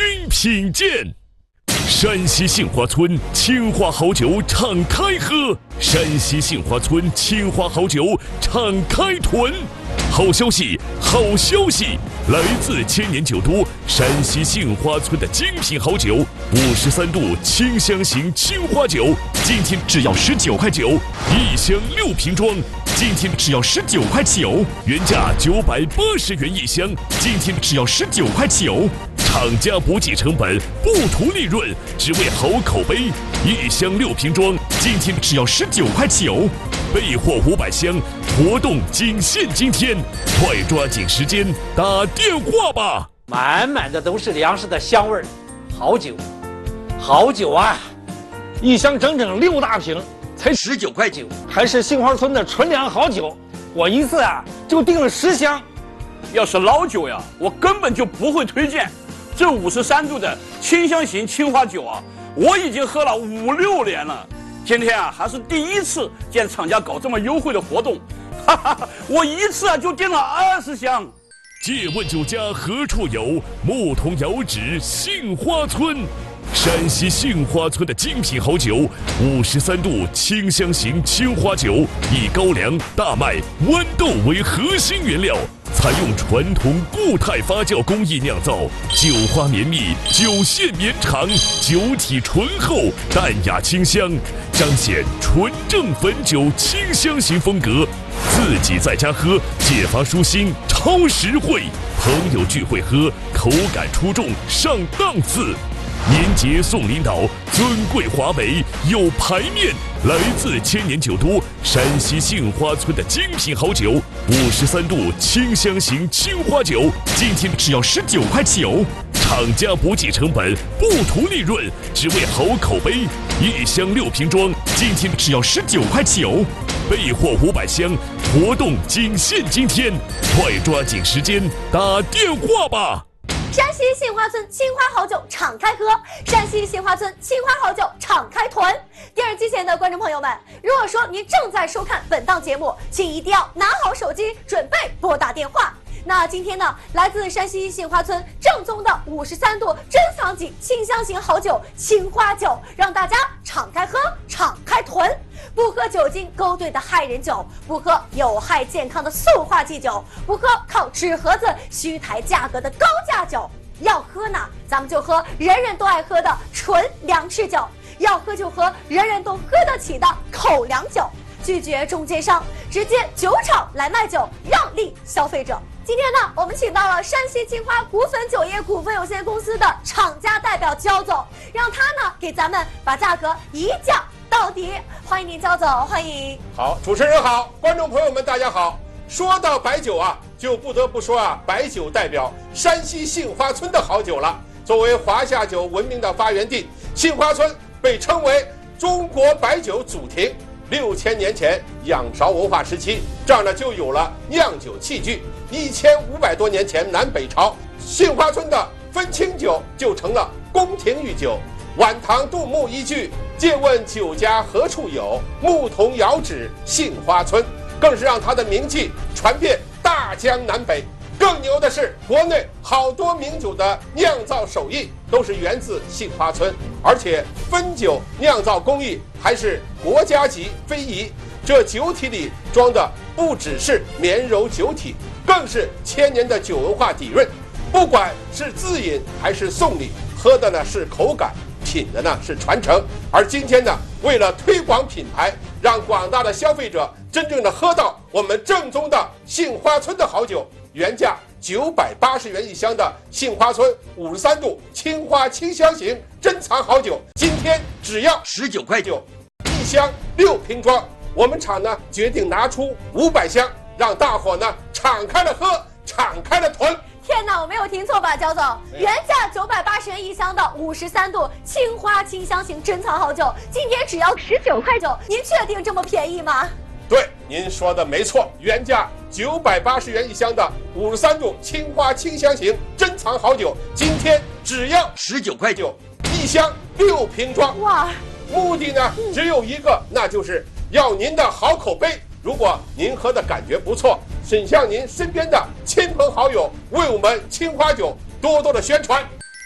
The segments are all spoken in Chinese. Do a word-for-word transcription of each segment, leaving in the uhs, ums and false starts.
君品鉴。山西杏花村青花好酒敞开喝，山西杏花村青花好酒敞开囤。好消息，好消息！来自千年酒都山西杏花村的精品好酒，五十三度清香型青花酒，今天只要十九块九，一箱六瓶装，今天只要十九块九，原价九百八十元一箱，今天只要十九块九。厂家不计成本，不图利润，只为好口碑。一箱六瓶装，今天只要十九块九。备货五百箱，活动仅限今天，快抓紧时间打电话吧！ 满满的都是粮食的香味儿，好酒，好酒啊！一箱整整六大瓶，才十九块九，还是杏花村的纯粮好酒。我一次啊就订了十箱。 要是老酒呀，我根本就不会推荐。这五十三度的清香型青花酒啊，我已经喝了五六年了。今天啊，还是第一次见厂家搞这么优惠的活动，哈哈，我一次啊就订了二十箱。 借问酒家何处有？牧童遥指杏花村。山西杏花村的精品好酒，五十三度清香型青花酒，以高粱、大麦、豌豆为核心原料，采用传统固态发酵工艺酿造，酒花绵密，酒线绵长，酒体醇厚，淡雅清香，彰显纯正汾酒清香型风格。自己在家喝，解乏舒心，超实惠；朋友聚会喝，口感出众，上档次。年节送领导，尊贵华美有排面。来自千年酒都山西杏花村的精品好酒，五十三度清香型青花酒，今天只要十九块九。厂家不计成本，不图利润，只为好口碑。一箱六瓶装，今天只要十九块九。备货五百箱，活动仅限今天，快抓紧时间打电话吧！ 山西杏花村青花好酒敞开喝，山西杏花村青花好酒敞开囤。电视机前的观众朋友们，如果说您正在收看本档节目，请一定要拿好手机，准备拨打电话。那今天呢，来自山西杏花村正宗的五十三度珍藏级清香型好酒青花酒，让大家敞开喝，敞开囤。不喝酒精勾兑的害人酒，不喝有害健康的塑化剂酒，不喝靠纸盒子虚抬价格的高价酒。要喝呢，咱们就喝人人都爱喝的纯粮食酒；要喝就喝人人都喝得起的口粮酒。拒绝中间商，直接酒厂来卖酒，让利消费者。今天呢，我们请到了山西青花股份酒业股份有限公司的厂家代表焦总，让他呢给咱们把价格一降到底。欢迎您，焦总，欢迎。 好，主持人好，观众朋友们大家好。说到白酒啊，就不得不说啊，白酒代表山西杏花村的好酒了。作为华夏酒闻名的发源地，杏花村被称为中国白酒祖庭。六千年前，仰韶文化时期，这儿呢就有了酿酒器具。一千五百多年前，南北朝，杏花村的分清酒就成了宫廷御酒。晚唐杜牧一句“借问酒家何处有，牧童遥指杏花村”，更是让他的名气传遍大江南北。更牛的是，国内好多名酒的酿造手艺都是源自杏花村，而且汾酒酿造工艺还是国家级非遗。这酒体里装的不只是绵柔酒体，更是千年的酒文化底蕴。不管是自饮还是送礼，喝的呢是口感，品的呢是传承。而今天呢，为了推广品牌，让广大的消费者真正的喝到我们正宗的杏花村的好酒，原价九百八十元一箱的杏花村五十三度青花清香型珍藏好酒，今天只要十九块九，一箱六瓶装。我们厂呢决定拿出五百箱，让大伙呢敞开了喝，敞开了囤。 天哪，我没有听错吧，焦总？原价九百八十元一箱的五十三度青花清香型珍藏好酒，今天只要十九块九，您确定这么便宜吗？ 对，您说的没错，原价九百八十元一箱的五十三度青花清香型珍藏好酒，今天只要十九块九，一箱六瓶装。 哇！ 目的呢只有一个，那就是要您的好口碑。如果您喝的感觉不错，请向您身边的亲朋好友为我们青花酒多多的宣传。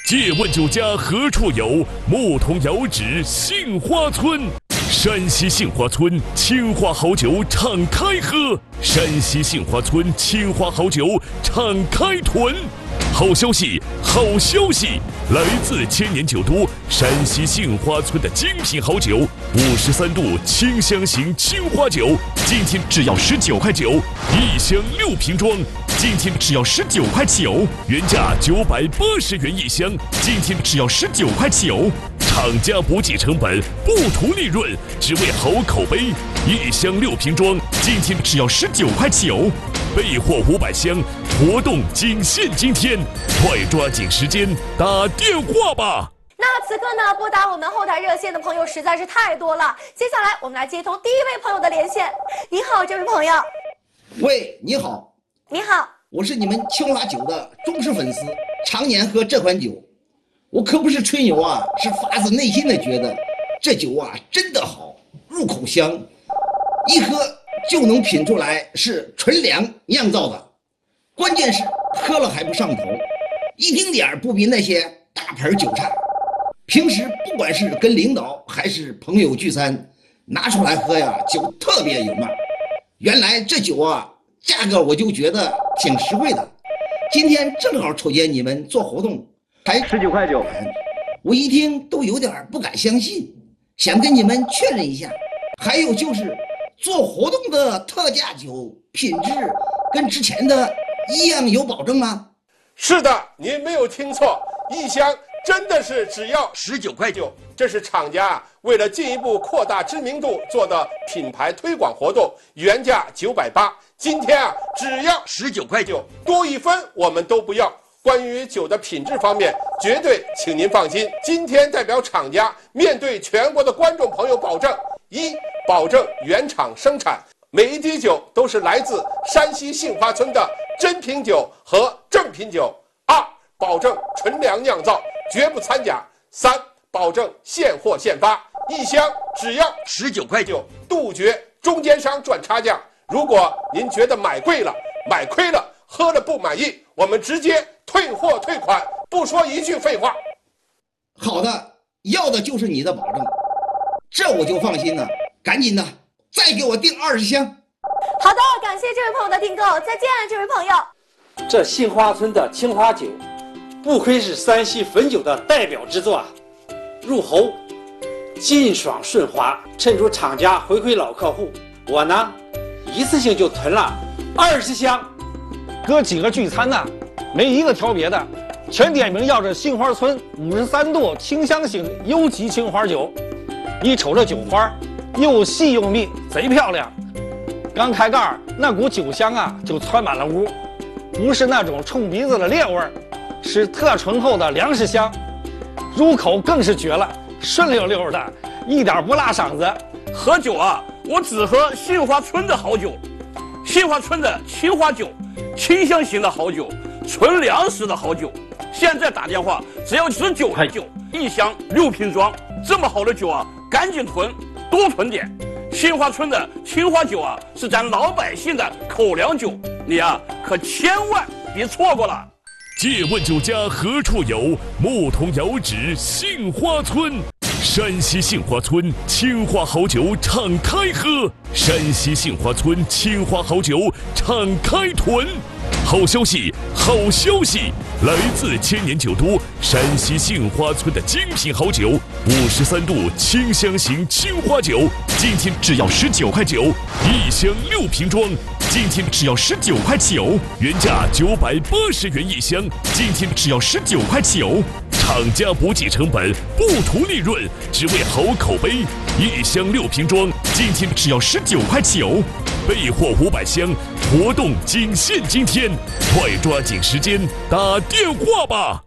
借问酒家何处有？牧童遥指杏花村。山西杏花村青花好酒敞开喝，山西杏花村青花好酒敞开囤。好消息，好消息！来自千年酒都山西杏花村的精品好酒，五十三度清香型青花酒，今天只要十九块九，一箱六瓶装，今天只要十九块九，原价九百八十元一箱，今天只要十九块九。厂家不计成本，不图利润，只为好口碑。一箱六瓶装，今天只要十九块九。备货五百箱，活动仅限今天，快抓紧时间打电话吧！ 那此刻呢，拨打我们后台热线的朋友实在是太多了。接下来我们来接通第一位朋友的连线。你好，这位朋友。 喂，你好。 你好， 我是你们青花酒的忠实粉丝，常年喝这款酒。我可不是吹牛啊，是发自内心的觉得这酒啊真的好，入口香，一喝就能品出来是纯粮酿造的，关键是喝了还不上头，一丁点儿不比那些大盆酒差。平时不管是跟领导还是朋友聚餐，拿出来喝呀，酒特别有面。原来这酒啊，价格我就觉得挺实惠的。今天正好瞅见你们做活动，才十九块九，我一听都有点不敢相信，想跟你们确认一下。还有就是做活动的特价酒品质跟之前的一样有保证吗？ 是的，您没有听错，一箱真的是只要十九块九。这是厂家为了进一步扩大知名度做的品牌推广活动，原价九百八，今天啊只要十九块九，多一分我们都不要。关于酒的品质方面，绝对请您放心。今天代表厂家面对全国的观众朋友保证：一，保证原厂生产，每一滴酒都是来自山西杏花村的真品酒和正品酒；二，保证纯粮酿造，绝不掺假；三，保证现货现发，一箱只要十九块九，杜绝中间商赚差价。如果您觉得买贵了、买亏了、喝了不满意，我们直接退货退款，不说一句废话。 好的，要的就是你的保证，这我就放心了。赶紧的，再给我订二十箱。 好的，感谢这位朋友的订购，再见，这位朋友。 这杏花村的青花酒，不愧是山西汾酒的代表之作啊，入喉劲爽顺滑。趁着厂家回馈老客户，我呢一次性就囤了二十箱。哥几个聚餐呢，没一个挑别的，全点名要这杏花村五十三度清香型优级青花酒。一瞅这酒花，又细又密，贼漂亮。刚开盖儿，那股酒香啊就窜满了屋，不是那种冲鼻子的烈味儿，是特醇厚的粮食香。入口更是绝了，顺溜溜的，一点不辣嗓子。 喝酒啊，我只喝杏花村的好酒，杏花村的青花酒，清香型的好酒，纯粮食的好酒。现在打电话只要十九块九，一箱六瓶装，这么好的酒啊，赶紧囤，多囤点。杏花村的青花酒啊，是咱老百姓的口粮酒，你啊可千万别错过了。 借问酒家何处有？牧童遥指杏花村。山西杏花村青花好酒敞开喝，山西杏花村青花好酒敞开囤。好消息，好消息！来自千年酒都山西杏花村的精品好酒，五十三度清香型青花酒，今天只要十九块九，一箱六瓶装，今天只要十九块九，原价九百八十元一箱，今天只要十九块九。厂家不计成本，不图利润，只为好口碑。一箱六瓶装，今天只要十九块九。备货五百箱，活动仅限今天，快抓紧时间打电话吧！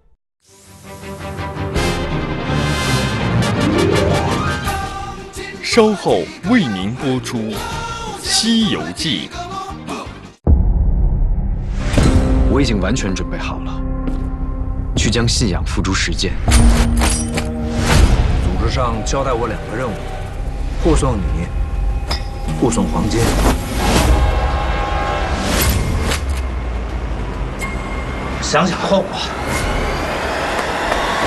稍后为您播出《西游记》。 我已经完全准备好了，去将信仰付诸实践。 组织上交代我两个任务：护送你，护送黄金。想想后果。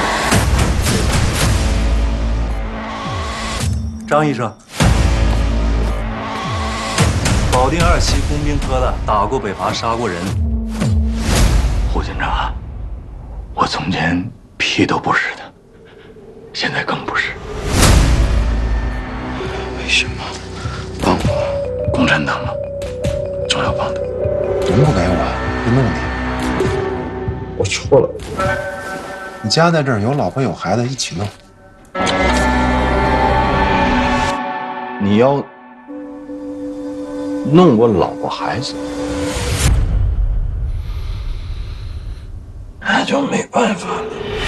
张医生，保定二期工兵科的，打过北伐，杀过人。 胡警长，我从前屁都不是的，现在更不是。为什么帮我？共产党吗？总要帮的。 能不给我，不弄你。 我错了。 你家在这儿，有老婆有孩子，一起弄。 你要弄我老婆孩子，那就没办法了。